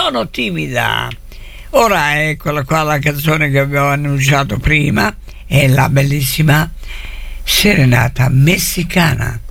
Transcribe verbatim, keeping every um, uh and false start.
sono timida. Ora eccola qua la canzone che abbiamo annunciato prima, è la bellissima Serenata Messicana.